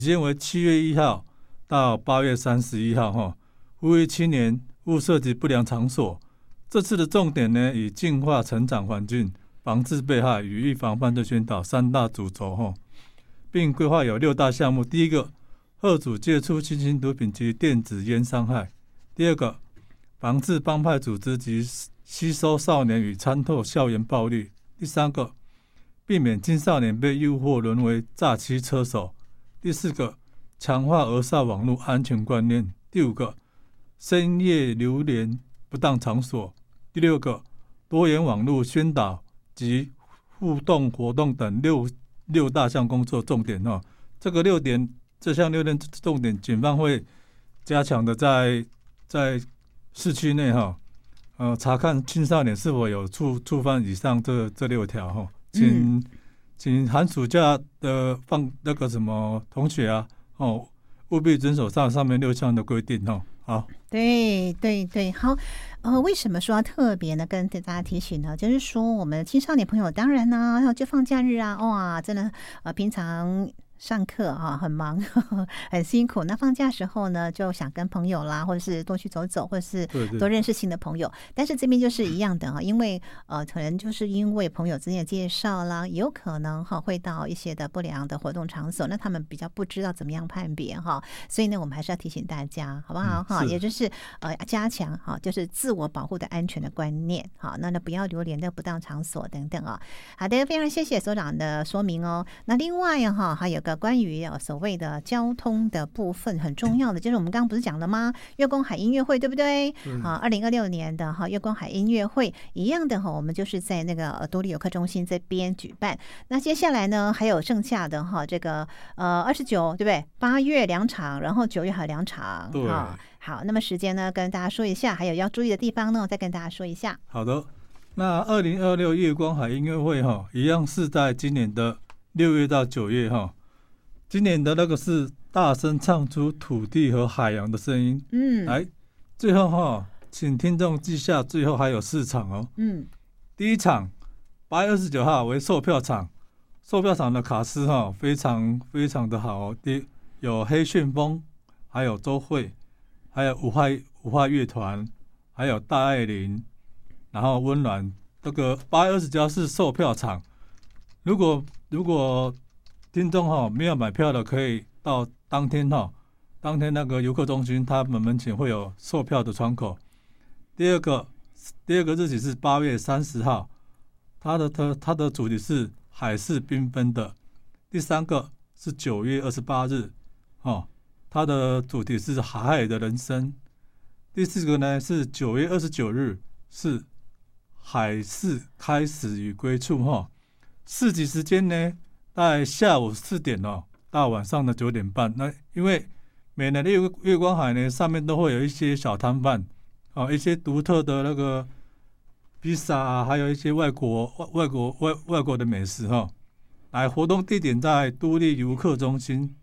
间为7月1号到8月31号哈，呼吁青年勿涉及不良场所。这次的重点呢，以净化成长环境、防治被害与预防犯罪宣导3大主轴哈，并规划有6大项目。第一个，遏阻戒除新型毒品及电子烟伤害；第二个，防治帮派组织及吸收少年与参透校园暴力；第三个，避免青少年被诱惑沦为诈欺车手；第四个，强化儿少网络安全观念；第五个，深夜流连不当场所；第六个，多元网络宣导及互动活动等六大项工作重点哈。这项6点重点，警方会加强的在市区内哈，查看青少年是否有触犯以上这6条哈。请寒暑假的那个什么同学啊，务必遵守上面6项的规定哦。好， 对，好，为什么说要特别呢？跟大家提醒呢，就是说我们青少年朋友，当然呢，就放假日啊，哇，真的平常上课啊很忙很辛苦，那放假的时候呢就想跟朋友啦，或者是多去走走，或者是多认识新的朋友。对对，但是这边就是一样的，因为可能就是因为朋友之间的介绍啦，也有可能会到一些的不良的活动场所，那他们比较不知道怎么样判别所以呢我们还是要提醒大家好不好也就是加强就是自我保护的安全的观念，那不要流连的不当场所等等好的，非常谢谢所长的说明哦。那另外还有个关于所谓的交通的部分很重要的，就是我们刚刚不是讲了吗？月光海音乐会对不对？2026年的月光海音乐会一样的我们就是在那个都立游客中心这边举办。那接下来呢还有剩下的这个29对不对？8月2场，然后9月还有2场。 对， 好，那么时间呢跟大家说一下，还有要注意的地方呢再跟大家说一下。 好的，那2026月光海音乐会一样是在今年的6月到9月今年的那个是大声唱出土地和海洋的声音。来，最后请听众记下，最后还有4场第一场8月29号为售票场，售票场的卡司非常非常的好有黑旋风，还有周慧，还有五化乐团，还有大爱玲，然后温暖。这个8月29号是售票场，如果听众没有买票的，可以到当天那个游客中心，他们门前会有售票的窗口。第二个日期是8月30号，它的主题是海市缤纷的。第三个是9月28日，它的主题是海的人生。第四个呢是9月29日，是海市开始与归处市集时间呢在下午4点到晚上的9点半。那因为每年的月光海呢，上面都会有一些小摊贩一些独特的那个披萨还有一些外国的美食来，活动地点在都立游客中心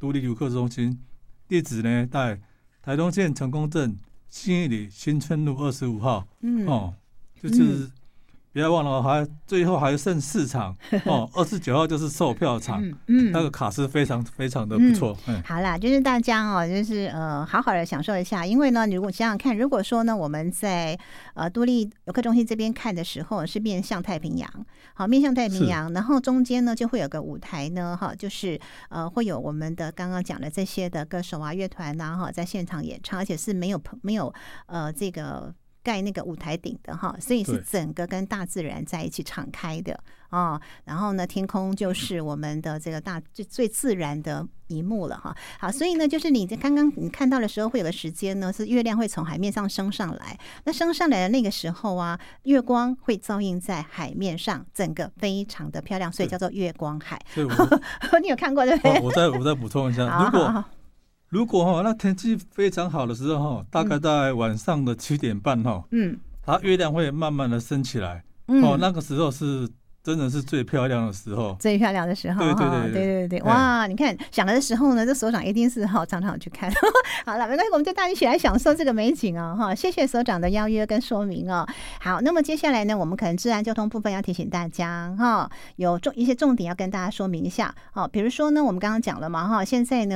地址呢在台东县成功镇信义里新村路25号就是不要忘了最后还剩4场29号就是售票场那个卡司非常非常的不错好啦，就是大家就是好好的享受一下，因为呢如果想想看，如果说呢我们在都立游客中心这边看的时候是面向太平洋然后中间呢就会有个舞台呢就是会有我们的刚刚讲的这些的歌手乐团在现场演唱，而且是没有这个盖那个舞台顶的所以是整个跟大自然在一起敞开的然后呢天空就是我们的这个最自然的一幕了好，所以呢就是你刚刚你看到的时候会有个时间呢是月亮会从海面上升上来，那升上来的那个时候月光会照映在海面上，整个非常的漂亮，所以叫做月光海你有看过对不对？ 我再补充一下如果那天气非常好的时候大概在晚上的7点半它月亮会慢慢的升起来那个时候是真的是最漂亮的时候， 最漂亮的时候，对，哇！你看想的时候呢，这所长一定是常常去看。好了，没关系，我们就大家一起来享受这个美景哦，谢谢所长的邀约跟说明哦。好，那么接下来呢，我们可能治安交通部分要提醒大家有一些重点要跟大家说明一下比如说呢，我们刚刚讲了嘛现在呢。